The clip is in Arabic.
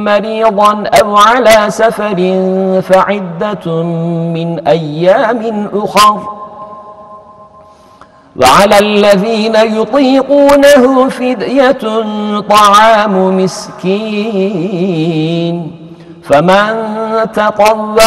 مريضا أو على سفر فعدة من أيام أخر. وعلى الذين يطيقونه فدية طعام مسكين، فمن تطوع